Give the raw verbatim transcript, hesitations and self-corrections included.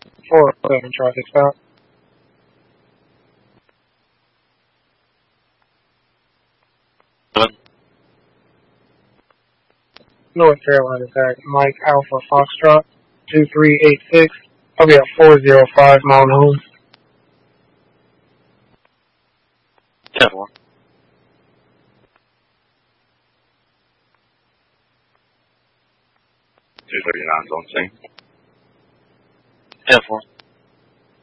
four seven traffic stop. North Carolina tag, Mike Alpha Foxtrot, two three eight six. I'll be at four zero five Mountain Home. ten four. two thirty-nine on scene. ten four.